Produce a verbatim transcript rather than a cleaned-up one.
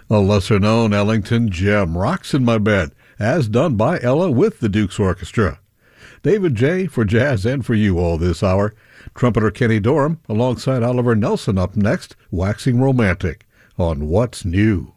A lesser-known Ellington gem rocks in my bed, as done by Ella with the Duke's Orchestra. David J. for jazz and for you all this hour. Trumpeter Kenny Dorham alongside Oliver Nelson up next, waxing romantic on What's New.